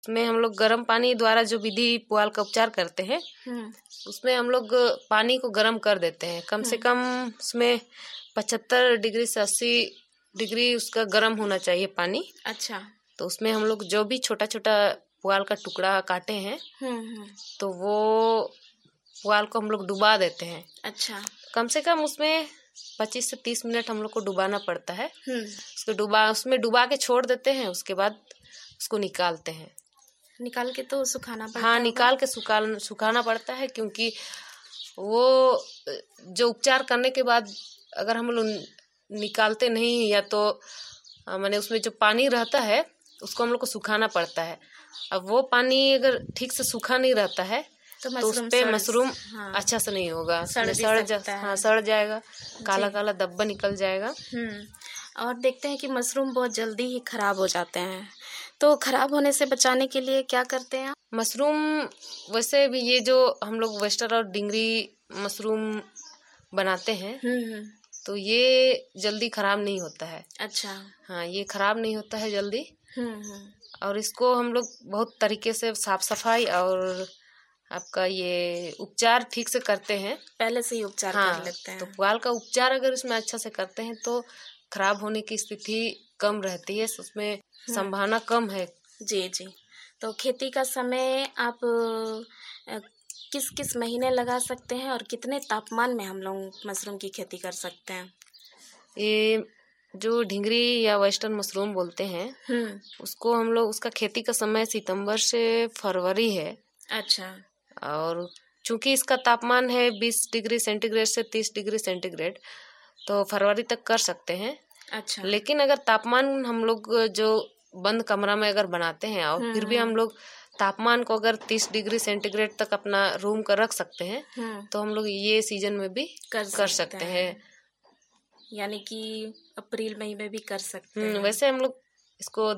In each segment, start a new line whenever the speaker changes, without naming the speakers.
उसमें हम लोग गर्म पानी द्वारा जो विधि पुआल का उपचार करते हैं, उसमें हम लोग पानी को गर्म कर देते हैं। कम से कम उसमें 75 डिग्री से 80 डिग्री उसका गर्म होना चाहिए पानी।
अच्छा।
तो उसमें हम लोग जो भी छोटा छोटा पुआल का टुकड़ा काटे हैं, तो वो पुआल को हम लोग डुबा देते हैं।
अच्छा।
कम से कम उसमें 25 से 30 मिनट हम लोग को डुबाना पड़ता है। उसमें डुबा के छोड़ देते हैं। उसके बाद उसको निकालते हैं।
निकाल के तो सुखाना पड़ता है?
हाँ, निकाल के सुखाना पड़ता है, क्योंकि वो जो उपचार करने के बाद अगर हम लोग निकालते नहीं, या तो माने उसमें जो पानी रहता है उसको हम लोग को सुखाना पड़ता है। अब वो पानी अगर ठीक से सूखा नहीं रहता है तो उस पे मशरूम अच्छा से नहीं होगा, सड़ जाएगा, काला काला धब्बा निकल जाएगा।
और देखते हैं कि मशरूम बहुत जल्दी ही खराब हो जाते हैं, तो खराब होने से बचाने के लिए क्या करते हैं आप?
मशरूम वैसे भी ये जो हम लोग वेस्टर और डिंगरी मशरूम बनाते हैं, तो ये जल्दी खराब नहीं होता है।
अच्छा।
हाँ, ये खराब नहीं होता है जल्दी। और इसको हम लोग बहुत तरीके से साफ सफाई और आपका ये उपचार ठीक से करते हैं।
पहले से ही उपचार कर लेते हैं।
तो पुआल का उपचार अगर इसमें अच्छा से करते हैं तो खराब होने की स्थिति कम रहती है, उसमें संभावना कम है।
जी जी। तो खेती का समय आप किस किस महीने लगा सकते हैं और कितने तापमान में हम लोग मशरूम की खेती कर सकते हैं?
ये जो ढिंगरी या वेस्टर्न मशरूम बोलते हैं, उसको हम लोग, उसका खेती का समय सितंबर से फरवरी है।
अच्छा।
और चूंकि इसका तापमान है 20 डिग्री सेंटीग्रेड से 30 डिग्री सेंटीग्रेड, तो फरवरी तक कर सकते हैं।
अच्छा।
लेकिन अगर तापमान हम लोग जो बंद कमरा में अगर बनाते हैं और फिर भी हम लोग तापमान को अगर 30 डिग्री सेंटीग्रेड तक अपना रूम का रख सकते हैं, तो हम लोग ये सीजन में भी कर सकते हैं।
यानी कि अप्रैल मई में भी कर सकते हैं।
वैसे हम लोग इसको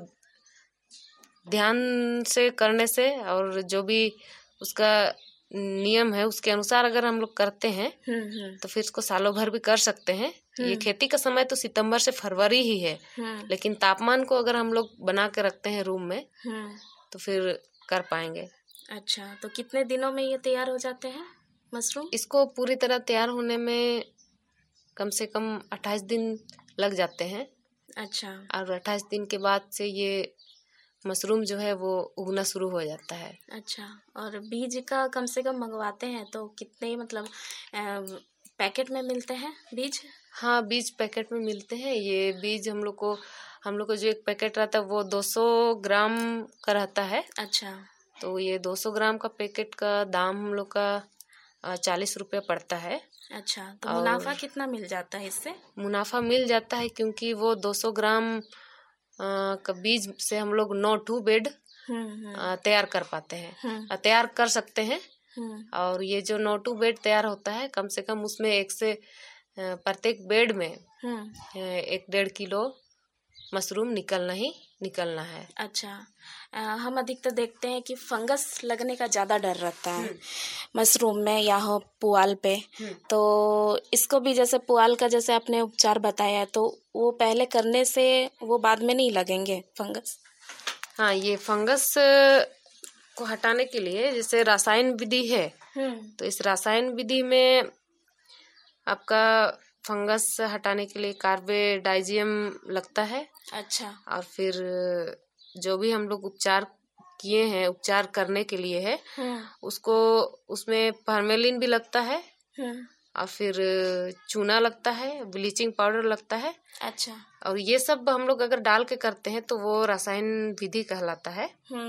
ध्यान से करने से और जो भी उसका नियम है उसके अनुसार अगर हम लोग करते हैं तो फिर इसको सालों भर भी कर सकते हैं। ये खेती का समय तो सितंबर से फरवरी ही है, लेकिन तापमान को अगर हम लोग बना के रखते हैं रूम में तो फिर कर पाएंगे।
अच्छा, तो कितने दिनों में ये तैयार हो जाते हैं मशरूम?
इसको पूरी तरह तैयार होने में कम से कम 28 दिन लग जाते हैं।
अच्छा।
और 28 दिन के बाद से ये मशरूम जो है वो उगना शुरू हो जाता है।
अच्छा। और बीज का कम से कम मंगवाते हैं तो कितने मतलब पैकेट में मिलते हैं बीज?
हाँ, बीज पैकेट में मिलते हैं। ये बीज हम लोग को जो एक पैकेट रहता है वो 200 ग्राम का रहता है।
अच्छा।
तो ये 200 ग्राम का पैकेट का दाम हम लोग का 40 रुपये पड़ता है।
अच्छा, तो मुनाफा कितना मिल जाता है इससे?
मुनाफा मिल जाता है क्योंकि वो 200 ग्राम का बीज से हम लोग 9 बेड तैयार कर पाते हैं, तैयार कर सकते हैं। और ये जो 9 बेड तैयार होता है, कम से कम उसमें प्रत्येक बेड में 1-1.5 किलो मशरूम निकलना ही निकलना है।
अच्छा। हम अधिकतर देखते हैं कि फंगस लगने का ज़्यादा डर रहता है मशरूम में या हो पुआल पे, तो इसको भी जैसे पुआल का जैसे आपने उपचार बताया, तो वो पहले करने से वो बाद में नहीं लगेंगे फंगस?
हाँ, ये फंगस को हटाने के लिए जैसे रसायन विधि है, तो इस रसायन विधि में आपका फंगस हटाने के लिए कार्बेडाइजियम लगता है।
अच्छा।
और फिर जो भी हम लोग उपचार किए हैं, उपचार करने के लिए है, उसको उसमें फार्मेलिन भी लगता है। और फिर चूना लगता है, ब्लीचिंग पाउडर लगता है।
अच्छा।
और ये सब हम लोग अगर डाल के करते हैं तो वो रसायन विधि कहलाता है।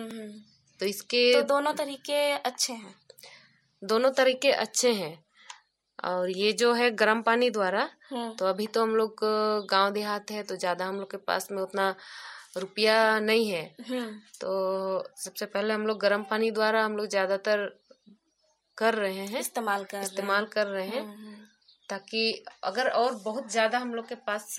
तो इसके
तो दोनों तरीके अच्छे हैं?
दोनों तरीके अच्छे हैं। और ये जो है गर्म पानी द्वारा, तो अभी तो हम लोग गांव देहात है तो ज्यादा हम लोग के पास में उतना रुपया नहीं है, तो सबसे पहले हम लोग गर्म पानी द्वारा हम लोग ज्यादातर कर रहे हैं, इस्तेमाल कर रहे हैं। ताकि अगर और बहुत ज्यादा हम लोग के पास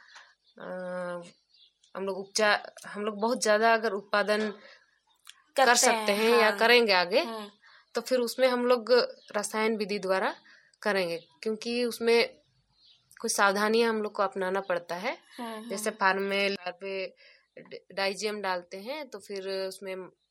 हम लोग बहुत ज्यादा अगर उत्पादन कर सकते हैं या करेंगे आगे, तो फिर उसमें हम लोग रसायन विधि द्वारा करेंगे, क्योंकि उसमें कुछ सावधानियां हम लोग को अपनाना पड़ता है। जैसे फार्म में कार्बेडाइजियम डालते हैं तो फिर उसमें